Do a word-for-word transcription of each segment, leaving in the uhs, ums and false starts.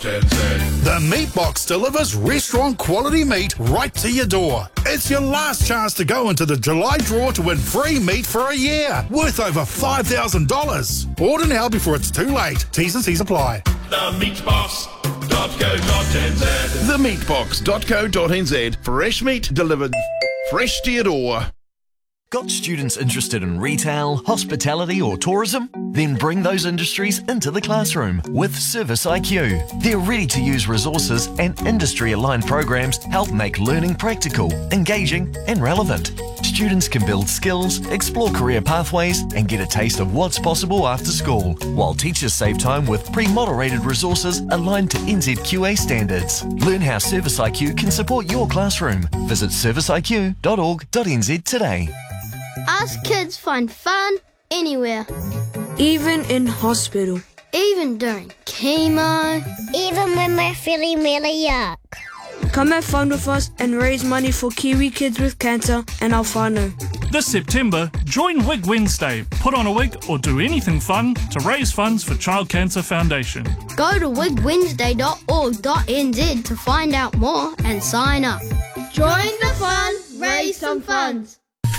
The Meat Box delivers restaurant quality meat right to your door. It's your last chance to go into the July draw to win free meat for a year, worth over five thousand dollars. Order now before it's too late. T's and C's apply. the meat box dot co dot n z the meat box dot co dot n z. Fresh meat delivered fresh to your door. Got students interested in retail, hospitality or tourism? Then bring those industries into the classroom with Service I Q. Their ready-to-use resources and industry-aligned programs help make learning practical, engaging and relevant. Students can build skills, explore career pathways and get a taste of what's possible after school, while teachers save time with pre-moderated resources aligned to N Z Q A standards. Learn how Service I Q can support your classroom. Visit service I Q dot org dot n z today. Us kids find fun anywhere. Even in hospital. Even during chemo. Even when we're feeling really yuck. Come have fun with us and raise money for Kiwi kids with cancer and our whānau. This September, join Wig Wednesday. Put on a wig or do anything fun to raise funds for Child Cancer Foundation. Go to wig wednesday dot org dot n z to find out more and sign up. Join the fun, raise some funds.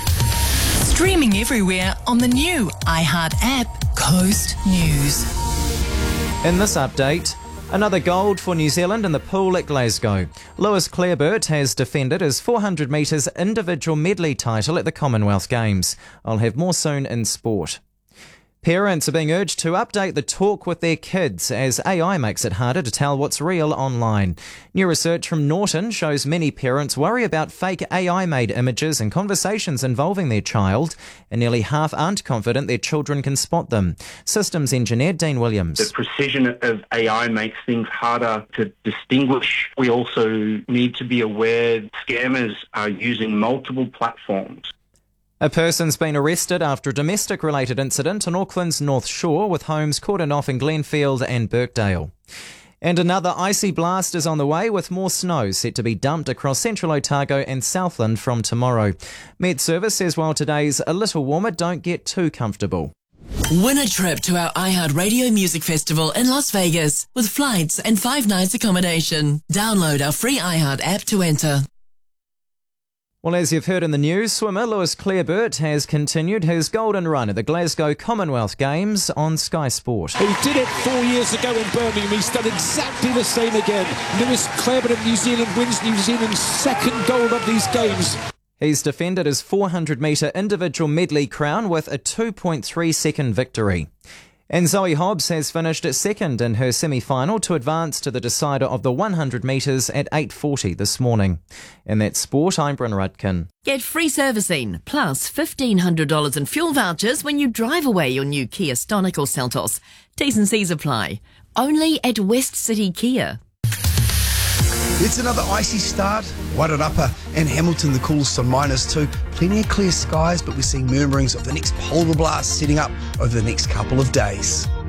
Streaming everywhere on the new iHeart app, Coast News. In this update, another gold for New Zealand in the pool at Glasgow. Lewis Clareburt has defended his four hundred metres individual medley title at the Commonwealth Games. I'll have more soon in sport. Parents are being urged to update the talk with their kids as A I makes it harder to tell what's real online. New research from Norton shows many parents worry about fake A I-made images and conversations involving their child, and nearly half aren't confident their children can spot them. Systems engineer Dean Williams. The precision of A I makes things harder to distinguish. We also need to be aware scammers are using multiple platforms. A person's been arrested after a domestic-related incident on Auckland's North Shore, with homes cordoned off in Glenfield and Birkdale. And another icy blast is on the way, with more snow set to be dumped across central Otago and Southland from tomorrow. Met Service says while today's a little warmer, don't get too comfortable. Win a trip to our iHeart Radio Music Festival in Las Vegas with flights and five nights accommodation. Download our free iHeart app to enter. Well, as you've heard in the news, swimmer Lewis Clareburt has continued his golden run at the Glasgow Commonwealth Games on Sky Sport. He did it four years ago in Birmingham. He's done exactly the same again. Lewis Clareburt of New Zealand wins New Zealand's second gold of these games. He's defended his four hundred metre individual medley crown with a two point three second victory. And Zoe Hobbs has finished at second in her semi-final to advance to the decider of the one hundred metres at eight forty this morning. In that sport, I'm Bryn Rudkin. Get free servicing plus fifteen hundred dollars in fuel vouchers when you drive away your new Kia Stonic or Seltos. T's and C's apply. Only at West City Kia. It's another icy start. Wairarapa and Hamilton the coolest on minus two. Plenty of clear skies, but we're seeing murmurings of the next polar blast setting up over the next couple of days.